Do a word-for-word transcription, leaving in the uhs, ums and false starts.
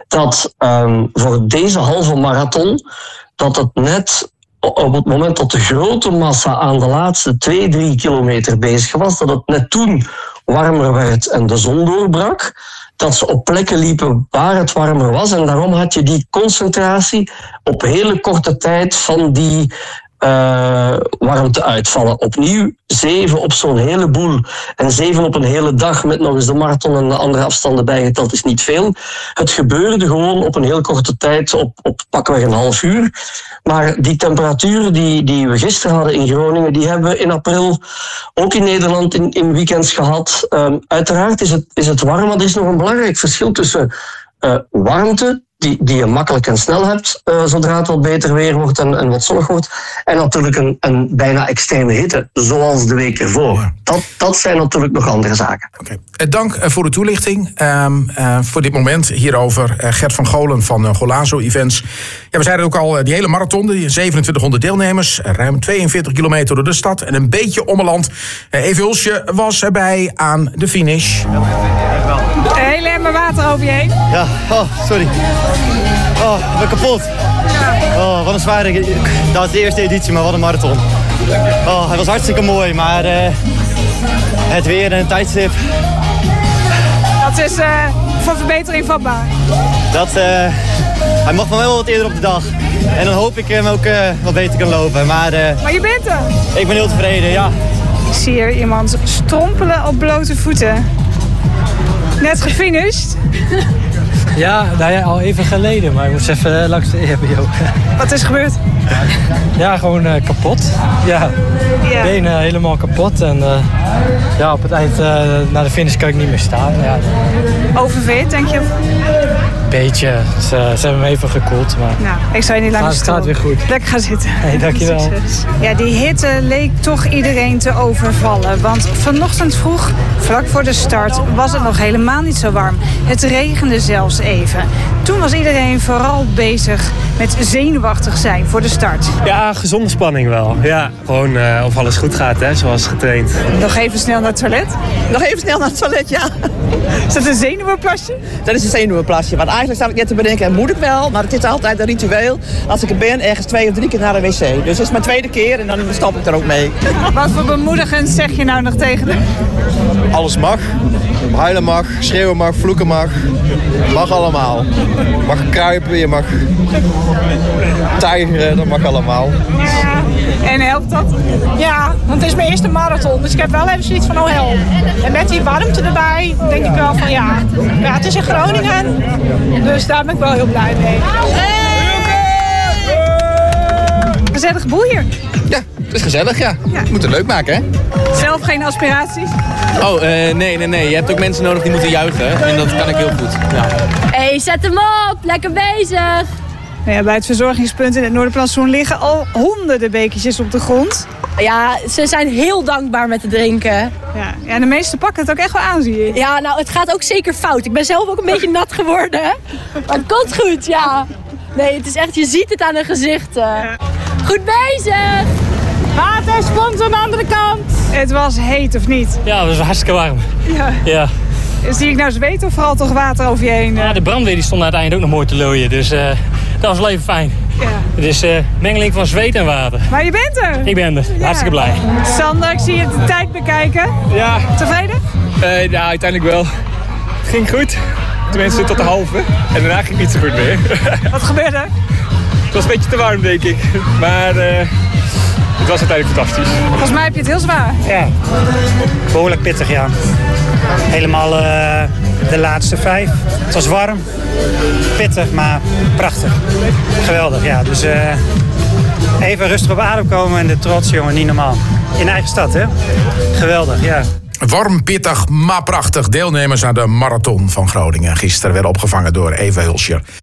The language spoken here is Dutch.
dat um, voor deze halve marathon, dat het net op het moment dat de grote massa aan de laatste twee, drie kilometer bezig was, dat het net toen warmer werd en de zon doorbrak, dat ze op plekken liepen waar het warmer was. En daarom had je die concentratie op hele korte tijd van die uh, warmte uitvallen. Opnieuw zeven op zo'n heleboel. En zeven op een hele dag met nog eens de marathon en de andere afstanden bijgeteld is niet veel. Het gebeurde gewoon op een heel korte tijd, op, op pakweg een half uur. Maar die temperaturen die, die we gisteren hadden in Groningen, die hebben we in april ook in Nederland in, in weekends gehad. Um, uiteraard is het, is het warm, maar er is nog een belangrijk verschil tussen uh, warmte, die, die je makkelijk en snel hebt, uh, zodra het wat beter weer wordt en, en wat zonnig wordt. En natuurlijk een, een bijna extreme hitte, zoals de week ervoor. Ja. Dat, dat zijn natuurlijk nog andere zaken. Okay. Dank voor de toelichting. Um, uh, voor dit moment hierover uh, Gert van Golen van uh, Golazo Events. Ja, we zeiden ook al, uh, die hele marathon, die zevenentwintighonderd deelnemers, uh, ruim tweeënveertig kilometer door de stad en een beetje ommeland. Uh, Eve Hulsje was erbij aan de finish. Een hele emmer water over je heen. Ja, oh, sorry. Oh, ik ben kapot. Oh, wat een zware... Dat was de eerste editie, maar wat een marathon. Oh, het was hartstikke mooi, maar uh, het weer en het tijdstip... Dat is uh, voor verbetering vatbaar. Dat, uh, hij mag wel wat eerder op de dag. En dan hoop ik hem ook uh, wat beter kan lopen. Maar, uh, maar je bent er. Ik ben heel tevreden, ja. Ik zie hier iemand strompelen op blote voeten. Net gefinished. Ja, nou ja, al even geleden, maar ik moest even langs de E H B O. Wat is gebeurd? Ja, gewoon uh, kapot. Ja, ja. Benen helemaal kapot. En uh, ja, op het eind, uh, na de finish kan ik niet meer staan. Ja. Oververhit, denk je? Beetje. Ze, ze hebben me even gekoeld. Maar... Nou, ik zou je niet laten stoel. Het gaat weer goed. Lekker gaan zitten. Hey, dankjewel. Succes. Ja, die hitte leek toch iedereen te overvallen. Want vanochtend vroeg, vlak voor de start, was het nog helemaal niet zo warm. Het regende zelfs even. Toen was iedereen vooral bezig met zenuwachtig zijn voor de start. Ja, gezonde spanning wel. Ja, gewoon uh, of alles goed gaat, hè, zoals getraind. Nog even snel naar het toilet? Nog even snel naar het toilet, ja. Is dat een zenuwenplasje? Dat is een zenuwenplasje. Want eigenlijk sta ik net te bedenken, moet ik wel? Maar het is altijd een ritueel. Als ik er ben, ergens twee of drie keer naar de wc. Dus het is mijn tweede keer en dan stop ik er ook mee. Wat voor bemoedigend zeg je nou nog tegen hem? Alles mag. Huilen mag, schreeuwen mag, vloeken mag. Mag allemaal. Je mag kruipen, je mag tijgeren, dat mag allemaal. Ja, en helpt dat? Ja, want het is mijn eerste marathon, dus ik heb wel even zoiets van, oh help. En met die warmte erbij, denk ik wel van ja, ja het is in Groningen, dus daar ben ik wel heel blij mee. Gezellig boel hier. Ja, het is gezellig, ja. ja. Je moet het leuk maken, hè? Zelf geen aspiraties? Oh, uh, nee, nee, nee. Je hebt ook mensen nodig die moeten juichen. En dat kan ik heel goed. Ja. Hé, hey, zet hem op. Lekker bezig. Ja, bij het verzorgingspunt in het Noorderplantsoen liggen al honderden bekertjes op de grond. Ja, ze zijn heel dankbaar met het drinken. Ja, ja, de meesten pakken het ook echt wel aan, zie je. Ja, nou, het gaat ook zeker fout. Ik ben zelf ook een beetje nat geworden. Maar het komt goed, ja. Nee, het is echt, je ziet het aan hun gezichten. Ja. Goed bezig. Water, spons aan de andere kant. Het was heet, of niet? Ja, het was hartstikke warm. Ja. ja. Zie ik nou zweet of vooral toch water over je heen? Ja, de brandweer die stond uiteindelijk ook nog mooi te looien. Dus uh, dat was wel even fijn. Ja. Het is uh, mengeling van zweet en water. Maar je bent er. Ik ben er. Ja. Hartstikke blij. Sander, ik zie je de tijd bekijken. Ja. Tevreden? Uh, ja, uiteindelijk wel. Het ging goed. Tenminste tot de halve. En daarna ging het niet zo goed meer. Wat gebeurde er? Het was een beetje te warm, denk ik. Maar uh, het was uiteindelijk fantastisch. Volgens mij heb je het heel zwaar. Ja, behoorlijk pittig, ja. Helemaal uh, de laatste vijf. Het was warm, pittig, maar prachtig. Geweldig, ja. Dus uh, even rustig op adem komen en de trots, jongen, niet normaal. In eigen stad, hè? Geweldig, ja. Warm, pittig, maar prachtig. Deelnemers aan de marathon van Groningen. Gisteren werden opgevangen door Eva Hulsje.